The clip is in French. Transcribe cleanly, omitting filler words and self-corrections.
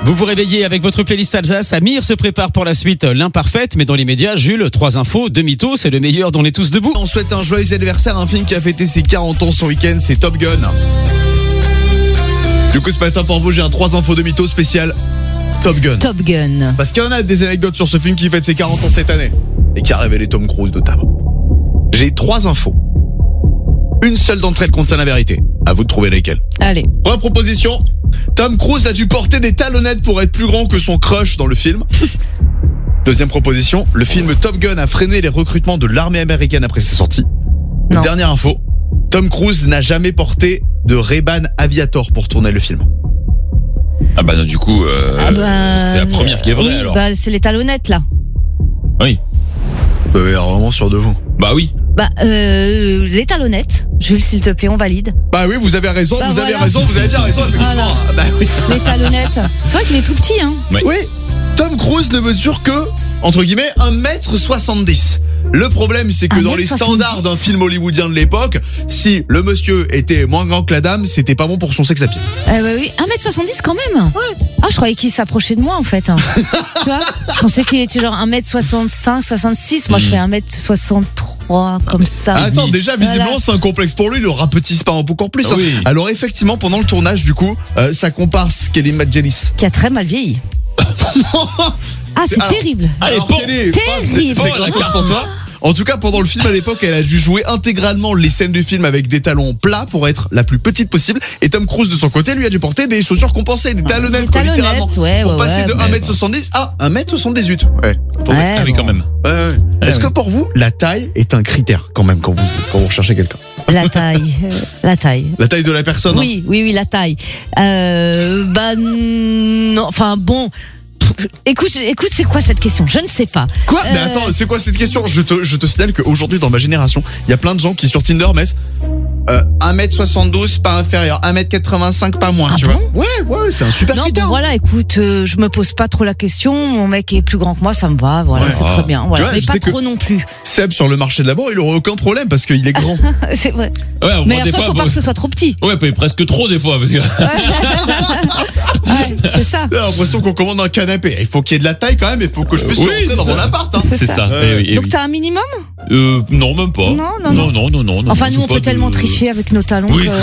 Vous vous réveillez avec votre playlist Alsace. Amir se prépare pour la suite l'imparfaite, mais dans les médias, Jules, 3 infos, 2 mythos, c'est le meilleur dont on est tous debout. On souhaite un joyeux anniversaire à un film qui a fêté ses 40 ans ce week-end, c'est Top Gun. Du coup, ce matin pour vous, j'ai un 3 infos de mythos spécial Top Gun. Top Gun. Parce qu'il y en a des anecdotes sur ce film qui fête ses 40 ans cette année et qui a révélé Tom Cruise notamment. J'ai 3 infos. Une seule d'entre elles contient la vérité. À vous de trouver lesquelles. Allez. Première proposition, Tom Cruise a dû porter des talonnettes pour être plus grand que son crush dans le film. Deuxième proposition, le film Top Gun a freiné les recrutements de l'armée américaine après sa sortie. Non. Dernière info, Tom Cruise n'a jamais porté de Ray-Ban Aviator pour tourner le film. Ah bah non, du coup, c'est la première qui est vraie oui, alors. Bah, c'est les talonnettes là. Oui. Vraiment sûr de vous. Bah oui. Bah, les talonnettes. Jules, s'il te plaît, on valide. Bah oui, vous avez raison, Bah vous voilà. avez raison, vous avez bien raison, effectivement. Voilà. Ah bah oui. Les talonnettes. C'est vrai qu'il est tout petit, hein. Oui, Tom Cruise ne mesure que, entre guillemets, 1m70. Le problème, c'est que dans les 1m70. standards d'un film hollywoodien de l'époque, si le monsieur était moins grand que la dame, c'était pas bon pour son sexe à pied. Oui, 1m70 quand même. Ouais. Ah, je croyais qu'il s'approchait de moi en fait. Tu vois, je pensais qu'il était genre 1m65, 66. Moi, je fais 1m63 comme ça. Attends, déjà, visiblement, Voilà. c'est un complexe pour lui, il le rapetisse pas encore plus. Ah oui. Alors, effectivement, pendant le tournage, du coup, sa comparse, Kelly McGillis. Qui a très mal vieilli. Ah, c'est Alors, terrible. Allez, Alors, bon. Kelly, Terrible. c'est Oh, la gratos pour toi. En tout cas, pendant le film à l'époque, elle a dû jouer intégralement les scènes du film avec des talons plats pour être la plus petite possible. Et Tom Cruise, de son côté, lui a dû porter des chaussures compensées, des talonnettes, Des talonnettes, littéralement. ouais, pour ouais, passer ouais, de mais 1m70 à 1m78. Ouais. Attendez. Ouais, Ah oui, bon. quand même. Est-ce que pour vous, la taille est un critère quand même quand vous recherchez quelqu'un? La taille. La taille. La taille de la personne. Oui, oui, la taille. Bah non, enfin bon. Écoute, c'est quoi cette question? Je ne sais pas. Quoi? Mais attends, c'est quoi cette question? Je te signale qu'aujourd'hui, dans ma génération, il y a plein de gens qui sur Tinder mettent 1m72 pas inférieur, 1m85 pas moins, Ah tu bon? vois? Ouais, c'est un super Non, critère. bon, voilà, écoute, je me pose pas trop la question. Mon mec est plus grand que moi, ça me va, voilà, Ouais, c'est très bien. Tu Voilà. vois, Mais je pas sais que- trop non plus. Seb, sur le marché de la mort, il aurait aucun problème parce qu'il est grand. C'est vrai. Ouais, au Mais moins, des après, fois, faut pas bon, que ce soit trop petit. ouais, presque trop des fois, parce que. Ouais, c'est ça. J'ai l'impression qu'on commande un canapé. Il faut qu'il y ait de la taille quand même, il faut que je puisse Oui, rentrer c'est dans ça. mon appart. Hein. C'est ça. Ouais. Eh oui. Donc t'as un minimum? Non, même pas. Non. Non. Enfin, nous, c'est on pas peut tellement tricher avec nos talons. Oui, que- c'est